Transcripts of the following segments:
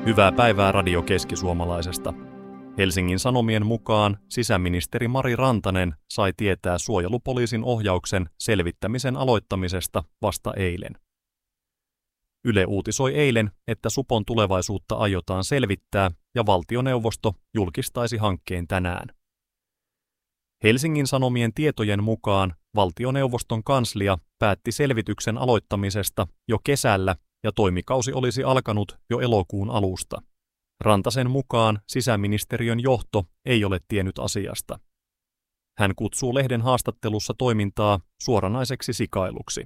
Hyvää päivää Radio Keski-Suomalaisesta. Helsingin Sanomien mukaan sisäministeri Mari Rantanen sai tietää suojelupoliisin ohjauksen selvittämisen aloittamisesta vasta eilen. Yle uutisoi eilen, että supon tulevaisuutta aiotaan selvittää ja valtioneuvosto julkistaisi hankkeen tänään. Helsingin Sanomien tietojen mukaan valtioneuvoston kanslia päätti selvityksen aloittamisesta jo kesällä ja toimikausi olisi alkanut jo elokuun alusta. Rantasen mukaan sisäministeriön johto ei ole tiennyt asiasta. Hän kutsuu lehden haastattelussa toimintaa suoranaiseksi sikailuksi.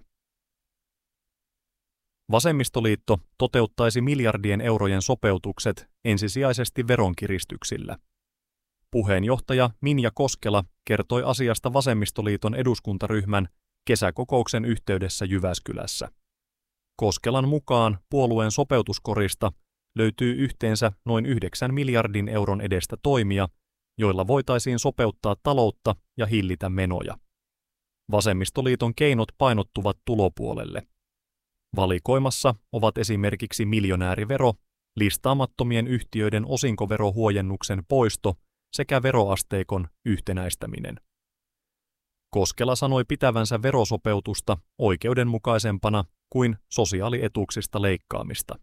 Vasemmistoliitto toteuttaisi miljardien eurojen sopeutukset ensisijaisesti veronkiristyksillä. Puheenjohtaja Minja Koskela kertoi asiasta Vasemmistoliiton eduskuntaryhmän kesäkokouksen yhteydessä Jyväskylässä. Koskelan mukaan puolueen sopeutuskorista löytyy yhteensä noin 9 miljardin euron edestä toimia, joilla voitaisiin sopeuttaa taloutta ja hillitä menoja. Vasemmistoliiton keinot painottuvat tulopuolelle. Valikoimassa ovat esimerkiksi miljonäärivero, listaamattomien yhtiöiden osinkoverohuojennuksen poisto sekä veroasteikon yhtenäistäminen. Koskela sanoi pitävänsä verosopeutusta oikeudenmukaisempana kuin sosiaalietuuksista leikkaamista.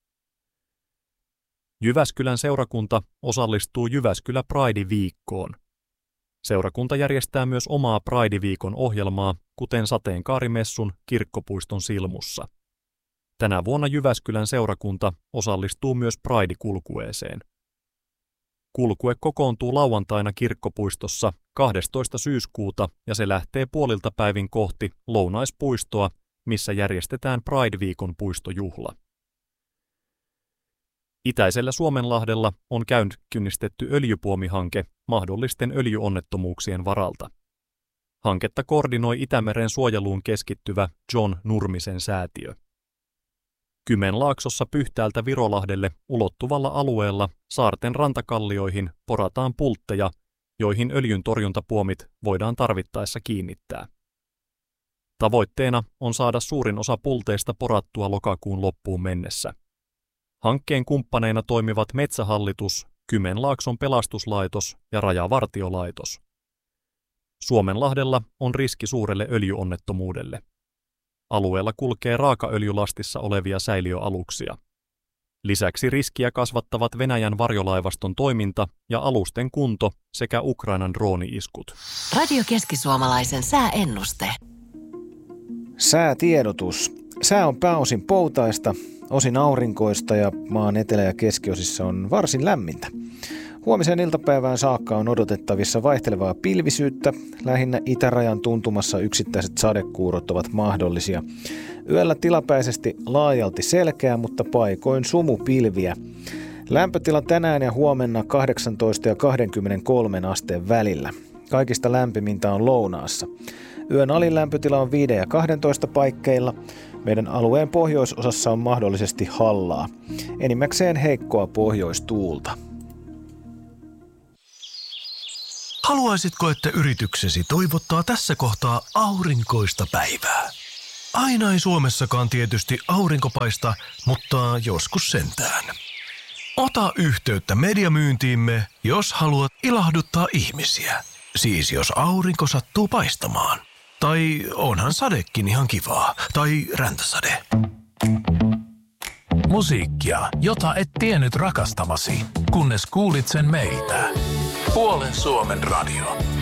Jyväskylän seurakunta osallistuu Jyväskylä Pride-viikkoon. Seurakunta järjestää myös omaa Pride-viikon ohjelmaa, kuten sateenkaarimessun Kirkkopuiston Silmussa. Tänä vuonna Jyväskylän seurakunta osallistuu myös Pride-kulkueeseen. Kulkue kokoontuu lauantaina Kirkkopuistossa 12. syyskuuta ja se lähtee puolilta päivin kohti Lounaispuistoa, missä järjestetään Pride-viikon puistojuhla. Itäisellä Suomenlahdella on käynnistetty öljypuomihanke mahdollisten öljyonnettomuuksien varalta. Hanketta koordinoi Itämeren suojeluun keskittyvä John Nurmisen säätiö. Kymenlaaksossa Pyhtäältä Virolahdelle ulottuvalla alueella saarten rantakallioihin porataan pultteja, joihin öljyntorjuntapuomit voidaan tarvittaessa kiinnittää. Tavoitteena on saada suurin osa pulteista porattua lokakuun loppuun mennessä. Hankkeen kumppaneina toimivat Metsähallitus, Kymenlaakson pelastuslaitos ja Rajavartiolaitos. Suomenlahdella on riski suurelle öljyonnettomuudelle. Alueella kulkee raakaöljylastissa olevia säiliöaluksia. Lisäksi riskiä kasvattavat Venäjän varjolaivaston toiminta ja alusten kunto sekä Ukrainan drooni-iskut. Radio Keski-Suomalaisen sääennuste. Säätiedotus. Sää on pääosin poutaista, osin aurinkoista ja maan etelä- ja keskiosissa on varsin lämmintä. Huomiseen iltapäivään saakka on odotettavissa vaihtelevaa pilvisyyttä. Lähinnä itärajan tuntumassa yksittäiset sadekuurot ovat mahdollisia. Yöllä tilapäisesti laajalti selkeää, mutta paikoin sumupilviä. Lämpötila tänään ja huomenna 18 ja 23 asteen välillä. Kaikista lämpimintä on lounaassa. Yön alin lämpötila on 5 ja 12 paikkeilla. Meidän alueen pohjoisosassa on mahdollisesti hallaa. Enimmäkseen heikkoa pohjoistuulta. Haluaisitko, että yrityksesi toivottaa tässä kohtaa aurinkoista päivää? Aina ei Suomessakaan tietysti aurinko paista, mutta joskus sentään. Ota yhteyttä mediamyyntiimme, jos haluat ilahduttaa ihmisiä. Siis jos aurinko sattuu paistamaan. Tai onhan sadekin ihan kivaa. Tai räntäsade. Musiikkia, jota et tiennyt rakastavasi, kunnes kuulit sen meiltä. Puolen Suomen radio.